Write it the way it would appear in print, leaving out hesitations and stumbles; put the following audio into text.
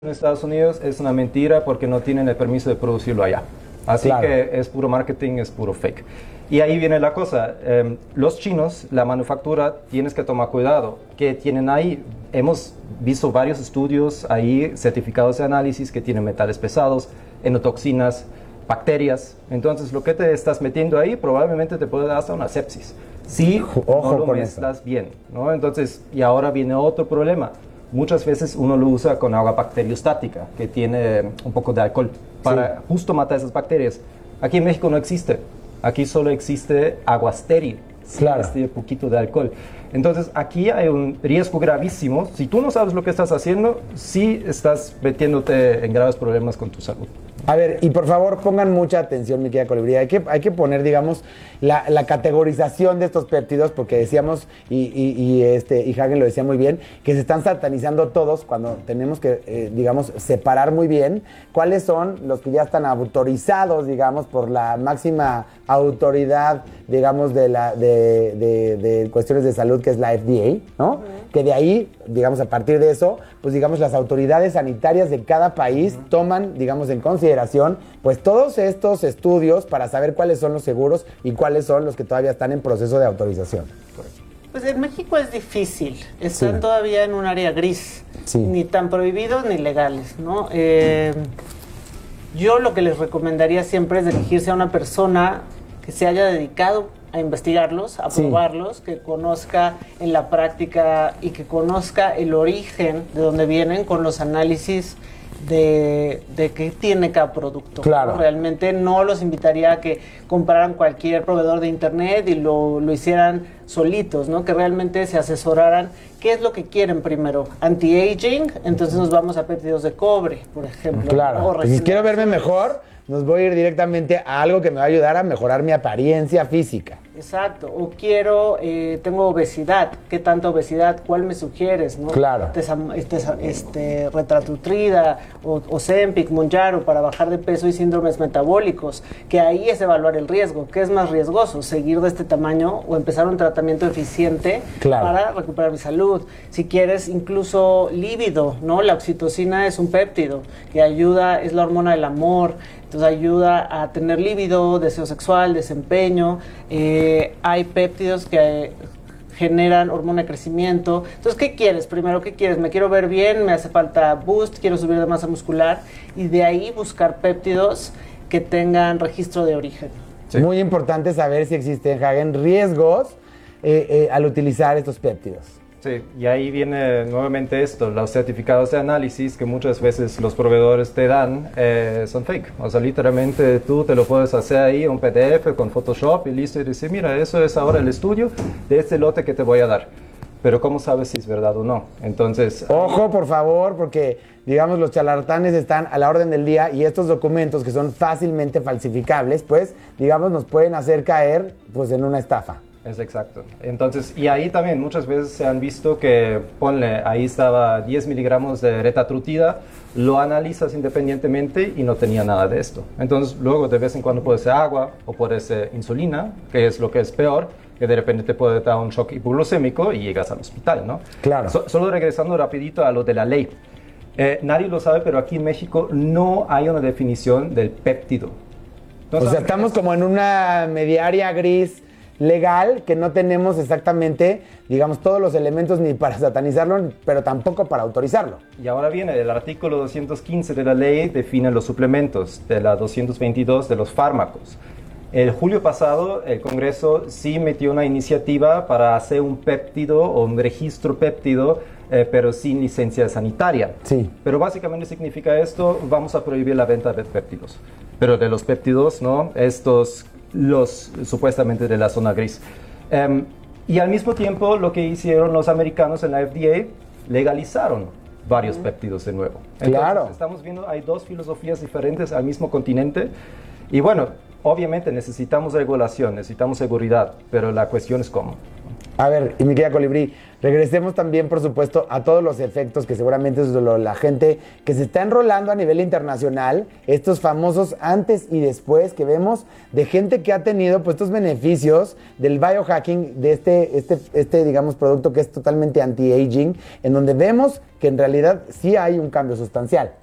en Estados Unidos es una mentira porque no tienen el permiso de producirlo allá. Así Claro. que es puro marketing, es puro fake. Y ahí viene la cosa. Los chinos, la manufactura, tienes que tomar cuidado. ¿Qué tienen ahí? Hemos visto varios estudios ahí, certificados de análisis que tienen metales pesados, endotoxinas, bacterias. Entonces, lo que te estás metiendo ahí probablemente te puede dar hasta una sepsis. Si Ojo no lo con mezclas bien, ¿no? Entonces, y ahora viene otro problema. Muchas veces uno lo usa con agua bacteriostática, que tiene un poco de alcohol, para justo matar esas bacterias. Aquí en México no existe. Aquí solo existe agua estéril, Claro. este poquito de alcohol. Entonces, aquí hay un riesgo gravísimo. Si tú no sabes lo que estás haciendo, sí estás metiéndote en graves problemas con tu salud. A ver, y por favor pongan mucha atención, mi querida Colibrí. Hay que poner, digamos, la categorización de estos péptidos, porque decíamos, y Hagen lo decía muy bien, que se están satanizando todos cuando tenemos que, digamos, separar muy bien cuáles son los que ya están autorizados, digamos, por la máxima autoridad, digamos, de cuestiones de salud, que es la FDA, ¿no? Que de ahí, digamos, a partir de eso, pues digamos, las autoridades sanitarias de cada país toman, digamos, en consideración, pues todos estos estudios para saber cuáles son los seguros y cuáles son los que todavía están en proceso de autorización. Pues en México es difícil, están Sí. todavía en un área gris, Sí. ni tan prohibidos ni legales, ¿no? Yo lo que les recomendaría siempre es dirigirse a una persona que se haya dedicado a investigarlos, a Sí. probarlos, que conozca en la práctica y que conozca el origen de dónde vienen con los análisis de qué tiene cada producto. Claro. ¿No? Realmente no los invitaría a que compraran cualquier proveedor de internet y lo hicieran solitos, ¿no? Que realmente se asesoraran qué es lo que quieren primero. Anti-aging, entonces nos vamos a péptidos de cobre, por ejemplo. Claro. O Y si quiero verme mejor, nos voy a ir directamente a algo que me va a ayudar a mejorar mi apariencia física. Exacto, o quiero, tengo obesidad, ¿qué tanta obesidad? ¿Cuál me sugieres? ¿No? Claro. Retratutrida, o Ozempic, Mounjaro, para bajar de peso y síndromes metabólicos, que ahí es evaluar el riesgo. ¿Qué es más riesgoso? ¿Seguir de este tamaño o empezar un tratamiento eficiente Claro. para recuperar mi salud? Si quieres incluso líbido, ¿no? La oxitocina es un péptido que ayuda, es la hormona del amor, entonces ayuda a tener líbido, deseo sexual, desempeño. Hay péptidos que generan hormona de crecimiento. Entonces, ¿qué quieres? Primero, ¿qué quieres? Me quiero ver bien, me hace falta boost, quiero subir de masa muscular, y de ahí buscar péptidos que tengan registro de origen. Sí. Muy importante saber si existen, Hagen, riesgos al utilizar estos péptidos. Sí, y ahí viene nuevamente esto, los certificados de análisis que muchas veces los proveedores te dan son fake. O sea, literalmente tú te lo puedes hacer ahí un PDF con Photoshop y listo y decir, mira, eso es ahora el estudio de este lote que te voy a dar. Pero ¿cómo sabes si es verdad o no? Entonces... Ojo, por favor, porque, digamos, los charlatanes están a la orden del día y estos documentos que son fácilmente falsificables, pues, digamos, nos pueden hacer caer, pues, en una estafa. Es exacto. Entonces, y ahí también muchas veces se han visto que, ponle, ahí estaba 10 miligramos de retatrutida, lo analizas independientemente y no tenía nada de esto. Entonces, luego de vez en cuando puede ser agua o puede ser insulina, que es lo que es peor, que de repente te puede dar un shock hipoglucémico y llegas al hospital, ¿no? Claro. Solo regresando rapidito a lo de la ley. Nadie lo sabe, pero aquí en México no hay una definición del péptido. No O sea, saben estamos qué es. como en una mediaria gris legal que no tenemos exactamente, digamos, todos los elementos ni para satanizarlo, pero tampoco para autorizarlo. Y ahora viene, el artículo 215 de la ley define los suplementos, de la 222 de los fármacos. El julio pasado el Congreso sí metió una iniciativa para hacer un péptido o un registro péptido, pero sin licencia sanitaria. Sí. Pero básicamente significa esto, vamos a prohibir la venta de péptidos. Pero de los péptidos, ¿no? Estos, los supuestamente de la zona gris. Y al mismo tiempo lo que hicieron los americanos en la FDA, legalizaron varios péptidos de nuevo. Entonces, Claro. estamos viendo, hay dos filosofías diferentes al mismo continente. Y bueno, obviamente necesitamos regulación, necesitamos seguridad, pero la cuestión es cómo. A ver, y mi querida Colibrí, regresemos también, por supuesto, a todos los efectos que seguramente es la gente que se está enrolando a nivel internacional, estos famosos antes y después que vemos de gente que ha tenido pues estos beneficios del biohacking, de este digamos, producto que es totalmente anti-aging, en donde vemos que en realidad sí hay un cambio sustancial.